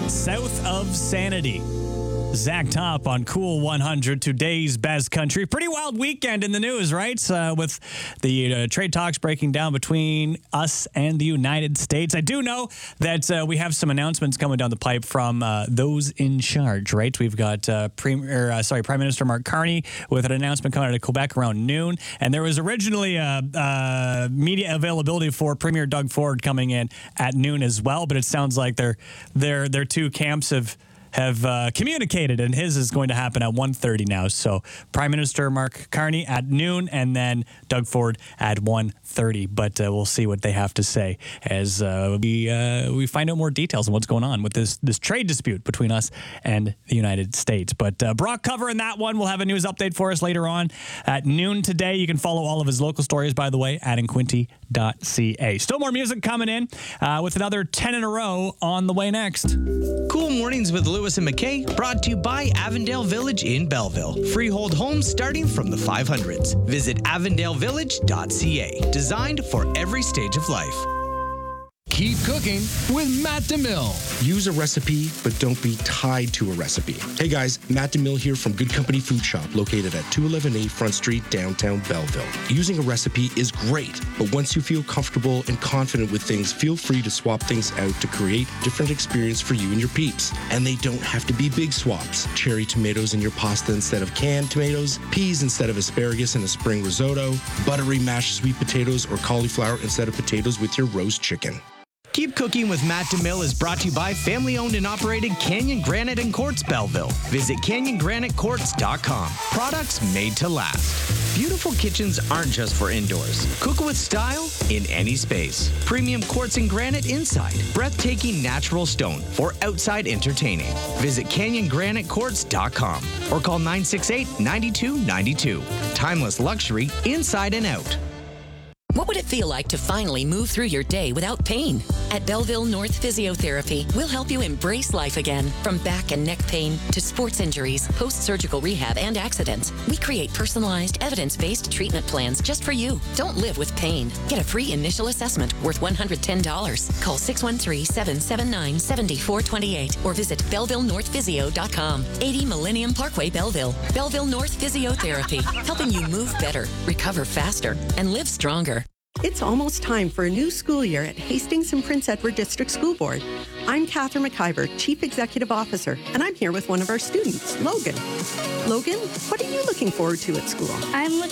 South of Sanity. Zach Top on Cool 100, today's best country. Pretty wild weekend in the news, right? With the trade talks breaking down between us and the United States. I do know that we have some announcements coming down the pipe from those in charge, right? We've got Prime Minister Mark Carney with an announcement coming out of Quebec around noon. And there was originally media availability for Premier Doug Ford coming in at noon as well. But it sounds like their two camps have communicated, and his is going to happen at 1:30 now. So Prime Minister Mark Carney at noon, and then Doug Ford at 1:30. But we'll see what they have to say as we find out more details on what's going on with this trade dispute between us and the United States. But Brock covering that one. We'll have a news update for us later on at noon today. You can follow all of his local stories, by the way, at inquinty.ca. Still more music coming in with another 10 in a row on the way next. Cool Mornings with Lewis and McKay, brought to you by Avondale Village in Belleville. Freehold homes starting from the 500s. Visit avondalevillage.ca. Designed for every stage of life. Keep cooking with Matt DeMille. Use a recipe, but don't be tied to a recipe. Hey guys, Matt DeMille here from Good Company Food Shop, located at 211A Front Street, downtown Belleville. Using a recipe is great, but once you feel comfortable and confident with things, feel free to swap things out to create a different experience for you and your peeps. And they don't have to be big swaps. Cherry tomatoes in your pasta instead of canned tomatoes, peas instead of asparagus in a spring risotto, buttery mashed sweet potatoes or cauliflower instead of potatoes with your roast chicken. Keep Cooking with Matt DeMille is brought to you by family-owned and operated Canyon Granite and Quartz Belleville. Visit canyongranitequartz.com. Products made to last. Beautiful kitchens aren't just for indoors. Cook with style in any space. Premium quartz and granite inside. Breathtaking natural stone for outside entertaining. Visit canyongranitequartz.com or call 968-9292. Timeless luxury inside and out. What would it feel like to finally move through your day without pain? At Belleville North Physiotherapy, we'll help you embrace life again. From back and neck pain to sports injuries, post-surgical rehab, and accidents, we create personalized, evidence-based treatment plans just for you. Don't live with pain. Get a free initial assessment worth $110. Call 613-779-7428 or visit BellevilleNorthPhysio.com. 80 Millennium Parkway, Belleville. Belleville North Physiotherapy, helping you move better, recover faster, and live stronger. It's almost time for a new school year at Hastings and Prince Edward District School Board. I'm Catherine McIver, Chief Executive Officer, and I'm here with one of our students, Logan. Logan, what are you looking forward to at school? I'm looking